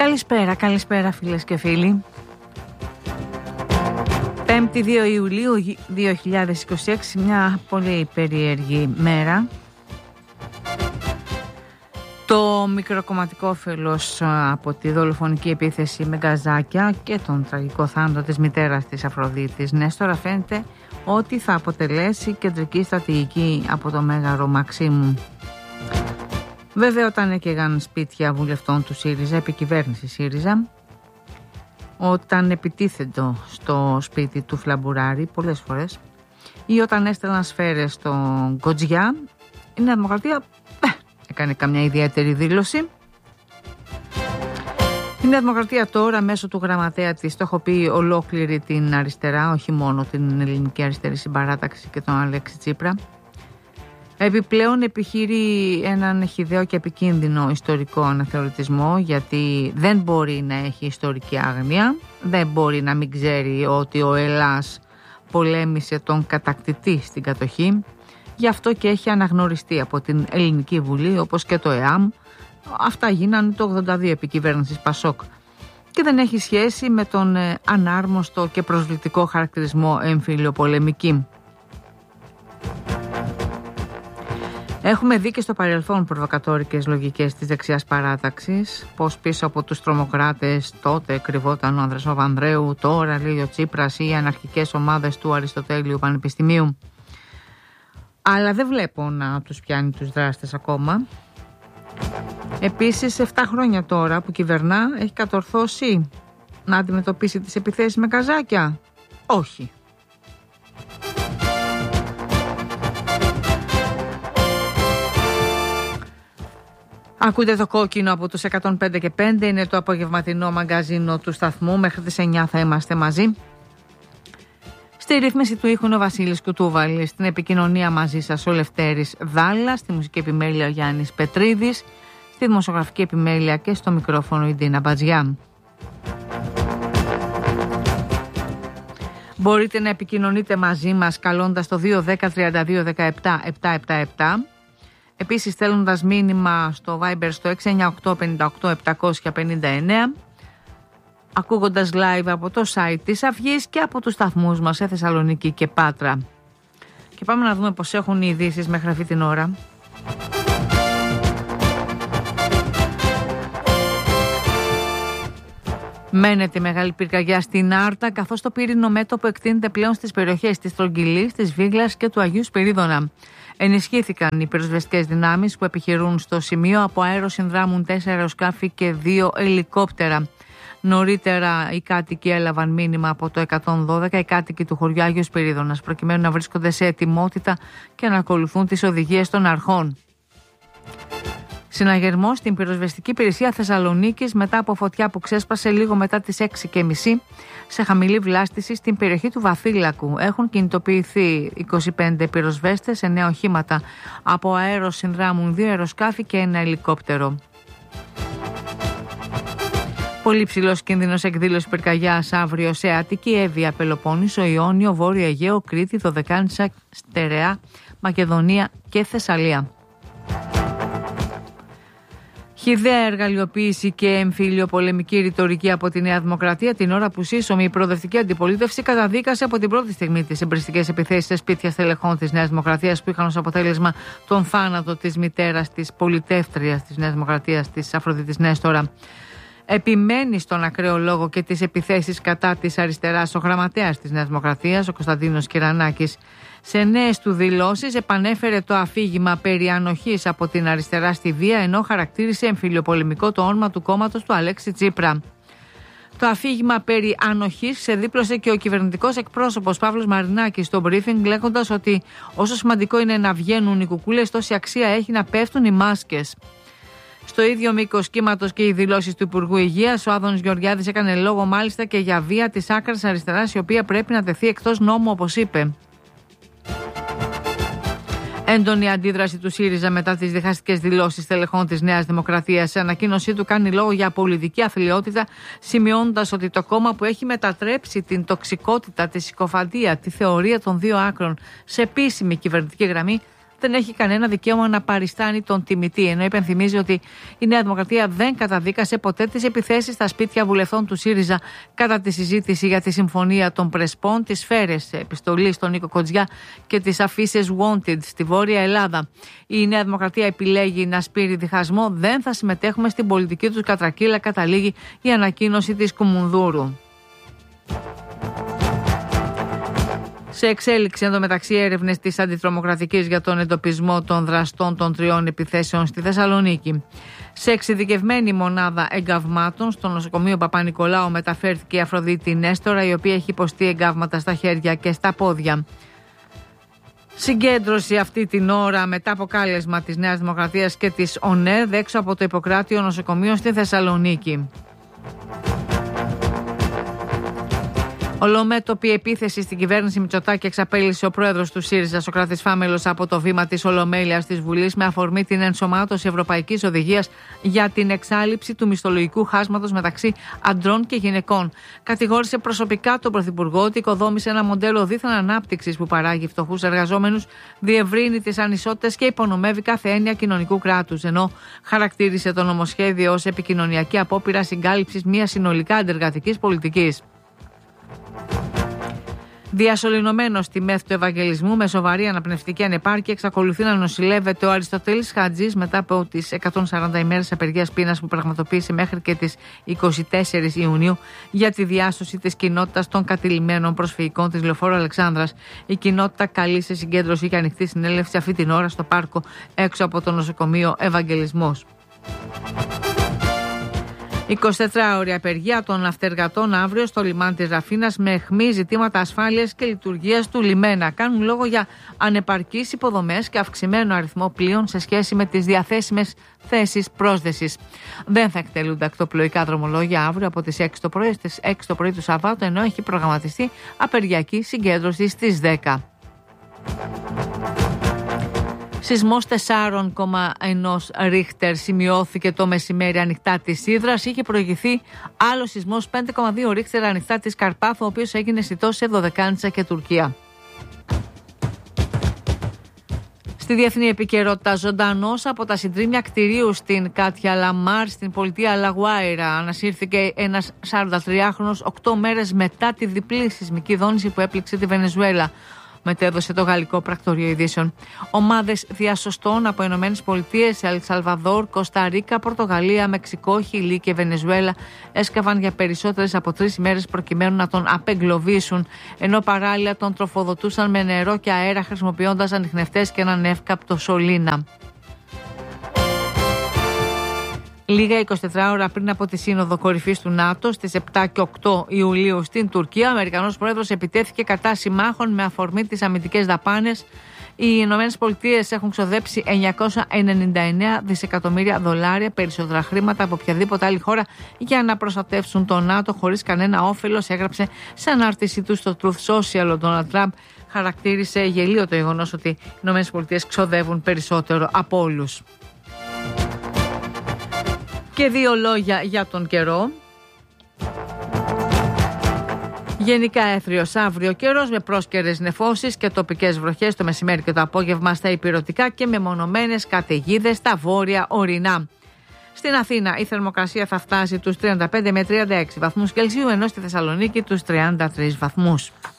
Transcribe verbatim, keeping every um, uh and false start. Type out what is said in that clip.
Καλησπέρα, καλησπέρα φίλες και φίλοι. Πέμπτη δύο Ιουλίου δύο χιλιάδες είκοσι έξι, μια πολύ περίεργη μέρα. Το μικροκομματικό όφελος από τη δολοφονική επίθεση με γκαζάκια και τον τραγικό θάνατο της μητέρας της Αφροδίτης Νέστορα φαίνεται ότι θα αποτελέσει κεντρική στρατηγική από το Μέγαρο Μαξίμου. Βέβαια, όταν έκαιγαν σπίτια βουλευτών του ΣΥΡΙΖΑ, επικυβέρνηση ΣΥΡΙΖΑ, όταν επιτίθεντο στο σπίτι του Φλαμπουράρη πολλές φορές ή όταν έστελναν σφαίρες στον Κοτζιά, η Νέα Δημοκρατία ε, έκανε καμιά ιδιαίτερη δήλωση. Η Νέα Δημοκρατία τώρα μέσω του γραμματέα της το έχω πει ολόκληρη την αριστερά, όχι μόνο την Ελληνική Αριστερή Συμπαράταξη και τον Αλέξη Τσίπρα. Επιπλέον επιχειρεί έναν χυδαίο και επικίνδυνο ιστορικό αναθεωρητισμό, γιατί δεν μπορεί να έχει ιστορική άγνοια, δεν μπορεί να μην ξέρει ότι ο Ελλάς πολέμησε τον κατακτητή στην κατοχή, γι' αυτό και έχει αναγνωριστεί από την Ελληνική Βουλή όπως και το ΕΑΜ. Αυτά γίνανε το ογδόντα δύο επί κυβέρνησης Πασόκ και δεν έχει σχέση με τον ανάρμοστο και προσβλητικό χαρακτηρισμό εμφυλιοπολεμική. Έχουμε δει και στο παρελθόν προβοκατόρικες λογικές της δεξιάς παράταξης, πως πίσω από τους τρομοκράτες τότε κρυβόταν ο Ανδρέας Παπανδρέου, τώρα λέει ο Τσίπρας ή οι αναρχικές ομάδες του Αριστοτέλειου Πανεπιστημίου. Αλλά δεν βλέπω να τους πιάνει τους δράστες ακόμα. Επίσης, επτά χρόνια τώρα που κυβερνά, έχει κατορθώσει να αντιμετωπίσει τις επιθέσεις με καζάκια? Όχι. Ακούτε το κόκκινο από τους εκατόν πέντε και πέντε, είναι το απογευματινό μαγκαζίνο του σταθμού. Μέχρι τις εννιά θα είμαστε μαζί. Στη ρύθμιση του ήχου είναι ο Βασίλης Κουτούβαλης, στην επικοινωνία μαζί σας ο Λευτέρης Δάλλα, στη μουσική επιμέλεια ο Γιάννης Πετρίδης, στη δημοσιογραφική επιμέλεια και στο μικρόφωνο η Ντίνα Μπατζιά. Μπορείτε να επικοινωνείτε μαζί μας καλώντας το δύο ένα μηδέν τρία δύο ένα επτά επτά επτά επτά. Επίσης στέλνοντας μήνυμα στο Viber στο έξι εννιά οκτώ πέντε οκτώ επτά πέντε εννέα, ακούγοντας live από το site της Αυγής και από τους σταθμούς μας σε Θεσσαλονίκη και Πάτρα. Και πάμε να δούμε πως έχουν οι ειδήσεις μέχρι αυτή την ώρα. Μένεται μεγάλη πυρκαγιά στην Άρτα, καθώς το πύρινο μέτωπο εκτείνεται πλέον στις περιοχές της Τρογγυλής, της Βίγλας και του Αγίου Σπυρίδωνα. Ενισχύθηκαν οι πυροσβεστικές δυνάμεις που επιχειρούν στο σημείο, από αέρο συνδράμουν τέσσερα αεροσκάφη και δύο ελικόπτερα. Νωρίτερα οι κάτοικοι έλαβαν μήνυμα από το εκατόν δώδεκα, οι κάτοικοι του χωριού Άγιος Σπυρίδωνας, προκειμένου να βρίσκονται σε ετοιμότητα και να ακολουθούν τις οδηγίες των αρχών. Συναγερμό στην πυροσβεστική υπηρεσία Θεσσαλονίκης μετά από φωτιά που ξέσπασε λίγο μετά τις έξι και μισή σε χαμηλή βλάστηση στην περιοχή του Βαθύλακου. Έχουν κινητοποιηθεί είκοσι πέντε πυροσβέστες, εννέα οχήματα από αέρο συνδράμουν δύο αεροσκάφη και ένα ελικόπτερο. Πολύ ψηλός κίνδυνος εκδήλωση πυρκαγιάς αύριο σε Αττική, Εύβοια, Πελοπόννησο, Ιόνιο, Βόρειο Αιγαίο, Κρήτη, Δωδεκάνησα, Στερεά, Μακεδονία και Θεσσαλία. Χυδαία εργαλειοποίηση και εμφυλιοπολεμική ρητορική από τη Νέα Δημοκρατία, την ώρα που σύσσωμη η προοδευτική αντιπολίτευση καταδίκασε από την πρώτη στιγμή τις εμπριστικές επιθέσεις σε σπίτια στελεχών της Νέας Δημοκρατίας που είχαν ως αποτέλεσμα τον θάνατο της μητέρας της πολιτεύτριας της Νέας Δημοκρατίας, της Αφροδίτης Νέστορα. Επιμένει στον ακραίο λόγο και τις επιθέσεις κατά της αριστεράς ο γραμματέας της Νέας Δημοκρατίας, ο Κωνσταντίνος Κυρανάκης. Σε νέες του δηλώσεις επανέφερε το αφήγημα περί ανοχής από την αριστερά στη βία, ενώ χαρακτήρισε εμφυλιοπολεμικό το όνομα του κόμματος του Αλέξη Τσίπρα. Το αφήγημα περί ανοχής ξεδίπλωσε και ο κυβερνητικός εκπρόσωπος Παύλος Μαρινάκης στο briefing, λέγοντας ότι όσο σημαντικό είναι να βγαίνουν οι κουκούλες, τόση αξία έχει να πέφτουν οι μάσκες. Στο ίδιο μήκος κύματος και οι δηλώσεις του Υπουργού Υγείας, ο Άδωνης Γεωργιάδης έκανε λόγο μάλιστα και για βία της άκρας αριστεράς, η οποία πρέπει να τεθεί εκτός νόμου, όπως είπε. Έντονη αντίδραση του ΣΥΡΙΖΑ μετά τις διχαστικές δηλώσεις τελεχών της Νέας Δημοκρατίας. Σε ανακοίνωσή του κάνει λόγο για πολιτική αθλιότητα, σημειώνοντας ότι το κόμμα που έχει μετατρέψει την τοξικότητα, τη συκοφαντία, τη θεωρία των δύο άκρων σε επίσημη κυβερνητική γραμμή, δεν έχει κανένα δικαίωμα να παριστάνει τον τιμητή. Ενώ υπενθυμίζει ότι η Νέα Δημοκρατία δεν καταδίκασε ποτέ τις επιθέσεις στα σπίτια βουλευτών του ΣΥΡΙΖΑ κατά τη συζήτηση για τη Συμφωνία των Πρεσπών, τις σφαίρες επιστολής στον Νίκο Κοτζιά και τις αφίσες Wanted στη Βόρεια Ελλάδα. Η Νέα Δημοκρατία επιλέγει να σπείρει διχασμό. Δεν θα συμμετέχουμε στην πολιτική του κατρακύλα, καταλήγει η ανακοίνωση της Κουμουνδούρου. Σε εξέλιξη εντωμεταξύ έρευνες της Αντιτρομοκρατικής για τον εντοπισμό των δραστών των τριών επιθέσεων στη Θεσσαλονίκη. Σε εξειδικευμένη μονάδα εγκαυμάτων στο νοσοκομείο Παπα-Νικολάου μεταφέρθηκε η Αφροδίτη Νέστορα, η οποία έχει υποστεί εγκαύματα στα χέρια και στα πόδια. Συγκέντρωση αυτή την ώρα μετά από κάλεσμα της Νέας Δημοκρατίας και της ΟΝΕΔ έξω από το Ιπποκράτιο νοσοκομείο στη Θεσσαλονίκη. Ολομέτωπη επίθεση στην κυβέρνηση Μητσοτάκη εξαπέλυσε ο πρόεδρος του ΣΥΡΙΖΑ, Σωκράτης Φάμελος, από το βήμα της Ολομέλειας της Βουλής με αφορμή την ενσωμάτωση Ευρωπαϊκής Οδηγίας για την εξάλειψη του μισθολογικού χάσματος μεταξύ αντρών και γυναικών. Κατηγόρησε προσωπικά τον Πρωθυπουργό ότι οικοδόμησε ένα μοντέλο δίθεν ανάπτυξης που παράγει φτωχούς εργαζόμενους, διευρύνει τις ανισότητες και υπονομεύει κάθε έννοια κοινωνικού κράτους. Ενώ χαρακτήρισε το νομοσχέδιο ως επικοινωνιακή απόπειρα συγκάλυψης μιας συνολικά αντεργατικής πολιτικής. Διασωληνωμένος στη μεθ του Ευαγγελισμού με σοβαρή αναπνευστική ανεπάρκεια εξακολουθεί να νοσηλεύεται ο Αριστοτέλης Χατζής μετά από τις εκατόν σαράντα ημέρες απεργίας πείνας που πραγματοποίησε μέχρι και τις είκοσι τέσσερις Ιουνίου για τη διάσωση της κοινότητας των κατηλημένων προσφυγικών της Λεωφόρου Αλεξάνδρας. Η κοινότητα καλεί σε συγκέντρωση και ανοιχτή συνέλευση αυτή την ώρα στο πάρκο έξω από το νοσοκομείο Ευαγγελισμός. εικοσιτετράωρη απεργία των ναυτεργατών αύριο στο λιμάνι της Ραφίνας με αιχμή ζητήματα ασφάλειας και λειτουργίας του λιμένα. Κάνουν λόγο για ανεπαρκείς υποδομές και αυξημένο αριθμό πλοίων σε σχέση με τις διαθέσιμες θέσεις πρόσδεσης. Δεν θα εκτελούνται ακτοπλοϊκά δρομολόγια αύριο από τις έξι το πρωί στις έξι το πρωί του Σαββάτου, ενώ έχει προγραμματιστεί απεργιακή συγκέντρωση στις δέκα. Σεισμός τέσσερα κόμμα ένα Ρίχτερ σημειώθηκε το μεσημέρι ανοιχτά της Ύδρας. Είχε προηγηθεί άλλο σεισμός πέντε κόμμα δύο Ρίχτερ ανοιχτά της Καρπάθου, ο οποίος έγινε αισθητός σε Δωδεκάνησα και Τουρκία. Στη διεθνή επικαιρότητα, ζωντανός από τα συντρίμμια κτηρίου στην Κάτια Λαμάρ, στην πολιτεία Λαγουάιρα, ανασύρθηκε ένας σαραντατριάχρονος οκτώ μέρες μετά τη διπλή σεισμική δόνηση που έπληξε τη Βενεζουέλα. Μετέδωσε το γαλλικό πρακτορείο ειδήσεων. Ομάδες διασωστών από Ηνωμένες Πολιτείες, Ελ Σαλβαδόρ, Κώστα Ρίκα, Πορτογαλία, Μεξικό, Χιλή και Βενεζουέλα έσκαβαν για περισσότερες από τρεις ημέρες προκειμένου να τον απεγκλωβίσουν, ενώ παράλληλα τον τροφοδοτούσαν με νερό και αέρα χρησιμοποιώντας ανιχνευτές και έναν εύκαπτο σωλήνα. Λίγα εικοσιτετρά ώρα πριν από τη Σύνοδο Κορυφής του ΝΑΤΟ στις επτά και οκτώ Ιουλίου στην Τουρκία, ο Αμερικανός πρόεδρος επιτέθηκε κατά συμμάχων με αφορμή τις αμυντικές δαπάνες. Οι Ηνωμένες Πολιτείες έχουν ξοδέψει εννιακόσια ενενήντα εννέα δισεκατομμύρια δολάρια περισσότερα χρήματα από οποιαδήποτε άλλη χώρα για να προστατεύσουν το ΝΑΤΟ χωρίς κανένα όφελος, έγραψε σε ανάρτησή του στο Truth Social. Ο Ντόναλντ Τραμπ χαρακτήρισε γελίο το γεγονός ότι οι Ηνωμένες Πολιτείες ξοδεύουν περισσότερο από όλους. Και δύο λόγια για τον καιρό. Γενικά έθριος αύριο καιρός με πρόσκαιρες νεφώσεις και τοπικές βροχές το μεσημέρι και το απόγευμα στα ηπειρωτικά και με μονομένες καταιγίδες στα βόρεια ορεινά. Στην Αθήνα η θερμοκρασία θα φτάσει τους τριάντα πέντε με τριάντα έξι βαθμούς Κελσίου, ενώ στη Θεσσαλονίκη τους τριάντα τρεις βαθμούς.